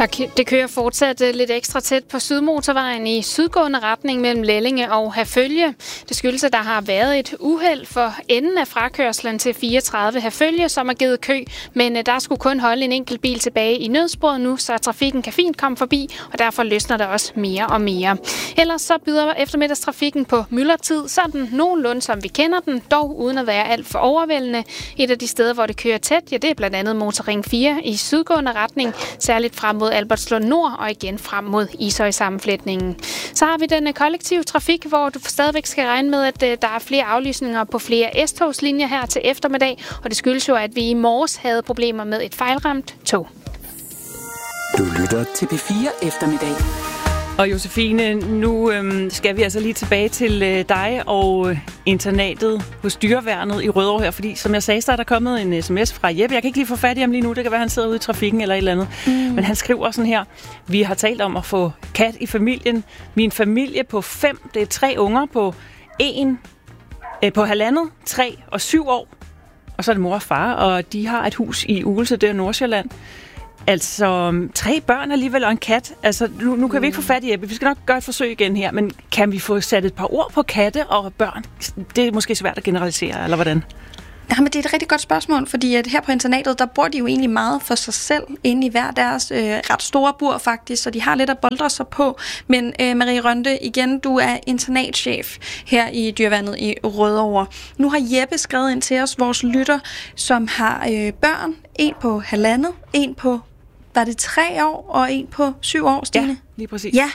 Det kører fortsat lidt ekstra tæt på Sydmotorvejen i sydgående retning mellem Lellinge og Herfølge. Det skyldes, at der har været et uheld for enden af frakørslen til 34 Herfølge, som har givet kø, men der skulle kun holde en enkelt bil tilbage i nødsporet nu, så trafikken kan fint komme forbi, og derfor løsner der også mere og mere. Ellers så byder eftermiddagstrafikken på myldretid, sådan nogenlunde som vi kender den, dog uden at være alt for overvældende. Et af de steder, hvor det kører tæt, det er blandt andet Motorring 4 i sydgående retning, særligt frem mod Albertslund Nord og igen frem mod Ishøj-sammenflætningen. Så har vi den kollektive trafik, hvor du stadigvæk skal regne med, at der er flere aflysninger på flere S-togslinjer her til eftermiddag, og det skyldes jo, at vi i morges havde problemer med et fejlramt tog. Du lytter til P4 Eftermiddag. Og Josefine, nu skal vi altså lige tilbage til dig og internatet hos Dyreværnet i Rødovre her, fordi som jeg sagde, så er der kommet en sms fra Jeppe. Jeg kan ikke lige få fat i ham lige nu, det kan være, han sidder ude i trafikken eller et eller andet. Men han skriver sådan her: vi har talt om at få kat i familien. Min familie på 5, det er 3 unger på 1, på 1,5, 3 og 7 år. Og så er det mor og far, og de har et hus i Ugelse, det er Nordsjælland. Altså 3 børn alligevel og en kat. Altså nu kan vi ikke få fat i Ebbe. Vi skal nok gøre et forsøg igen her, men kan vi få sat et par ord på katte og børn? Det er måske svært at generalisere, eller hvordan? Ja, men det er et rigtig godt spørgsmål, fordi at her på internatet, der bor de jo egentlig meget for sig selv, inde i hver deres ret store bur faktisk, så de har lidt at boldre sig på. Men Marie Rønde, igen, du er internatchef her i Dyreværnet i Rødovre. Nu har Jeppe skrevet ind til os, vores lytter, som har børn, en på 1,5, en på, var det 3 år, og en på 7 år, Stine? Ja, lige præcis. Ja.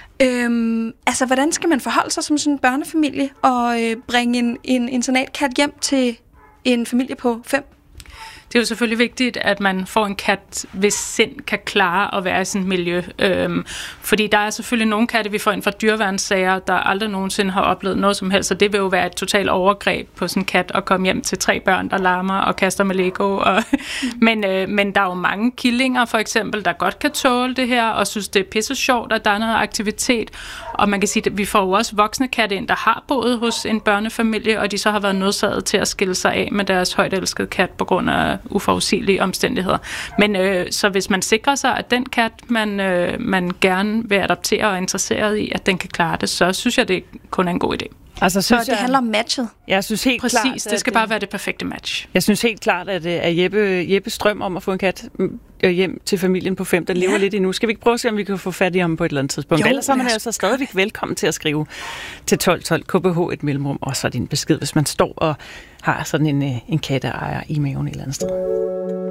Altså, hvordan skal man forholde sig som sådan en børnefamilie og bringe en internatkat hjem til en familie på 5? Det er jo selvfølgelig vigtigt, at man får en kat, hvis sind kan klare at være i sådan et miljø. Fordi der er selvfølgelig nogle katte, vi får ind fra dyreværnssager, der aldrig nogensinde har oplevet noget som helst. Så det vil jo være et totalt overgreb på sådan en kat at komme hjem til 3 børn, der larmer og kaster med Lego. Men der er jo mange killinger, for eksempel, der godt kan tåle det her, og synes, det er pisse sjovt, at der er noget aktivitet. Og man kan sige, at vi får jo også voksne katte ind, der har boet hos en børnefamilie, og de så har været nødsaget til at skille sig af med deres højt elskede kat på grund af uforudsigelige omstændigheder. Men så hvis man sikrer sig, at den kat, man gerne vil adoptere og er interesseret i, at den kan klare det, så synes jeg, det kun er en god idé. Altså, så det handler om matchet? Jeg synes helt præcis, klart, det skal bare være det perfekte match. Jeg synes helt klart, at Jeppes drøm om at få en kat hjem til familien på 5, der lever lidt endnu. Skal vi ikke prøve at se, om vi kan få fat i ham på et eller andet tidspunkt? Ellers så er man jo så stadigvæk velkommen til at skrive til 1212 KBH et mellemrum, og så er din besked, hvis man står og har sådan en katteejer i maven et eller andet sted.